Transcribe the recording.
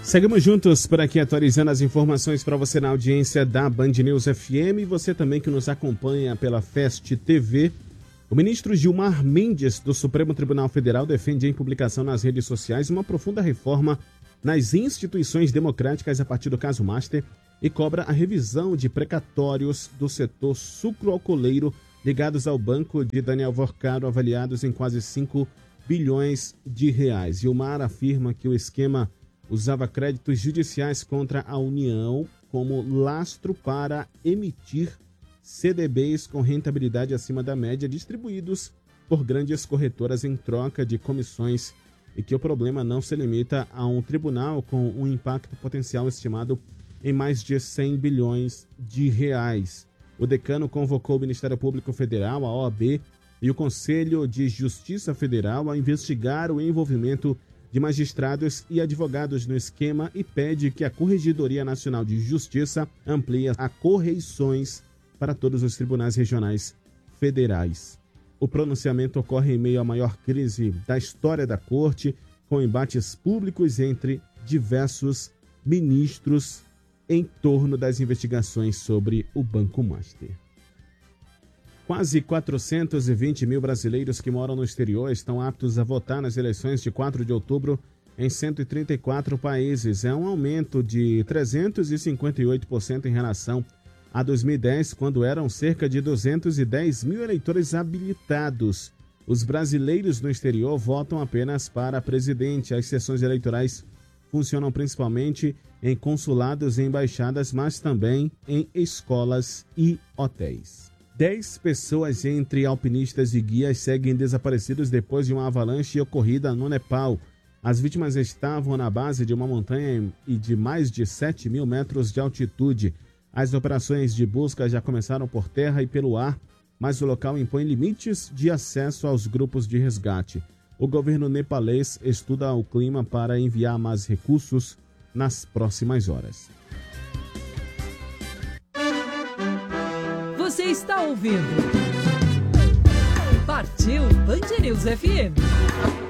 Seguimos juntos por aqui atualizando as informações para você na audiência da Band News FM e você também que nos acompanha pela Fest TV. O ministro Gilmar Mendes do Supremo Tribunal Federal defende em publicação nas redes sociais uma profunda reforma nas instituições democráticas a partir do caso Master e cobra a revisão de precatórios do setor sucroalcooleiro ligados ao banco de Daniel Vorcado, avaliados em quase 5 bilhões de reais. Gilmar afirma que o esquema usava créditos judiciais contra a União como lastro para emitir CDBs com rentabilidade acima da média distribuídos por grandes corretoras em troca de comissões e que o problema não se limita a um tribunal com um impacto potencial estimado em mais de 100 bilhões de reais. O decano convocou o Ministério Público Federal, a OAB e o Conselho de Justiça Federal a investigar o envolvimento de magistrados e advogados no esquema e pede que a Corregedoria Nacional de Justiça amplie a correições para todos os tribunais regionais federais. O pronunciamento ocorre em meio à maior crise da história da Corte, com embates públicos entre diversos ministros em torno das investigações sobre o Banco Master. Quase 420 mil brasileiros que moram no exterior estão aptos a votar nas eleições de 4 de outubro em 134 países. É um aumento de 358% em relação a 2010, quando eram cerca de 210 mil eleitores habilitados. Os brasileiros no exterior votam apenas para presidente. As sessões eleitorais funcionam principalmente em consulados e embaixadas, mas também em escolas e hotéis. 10 pessoas, entre alpinistas e guias, seguem desaparecidos depois de uma avalanche ocorrida no Nepal. As vítimas estavam na base de uma montanha e de mais de 7 mil metros de altitude. As operações de busca já começaram por terra e pelo ar, mas o local impõe limites de acesso aos grupos de resgate. O governo nepalês estuda o clima para enviar mais recursos nas próximas horas. Você está ouvindo Partiu Band News FM.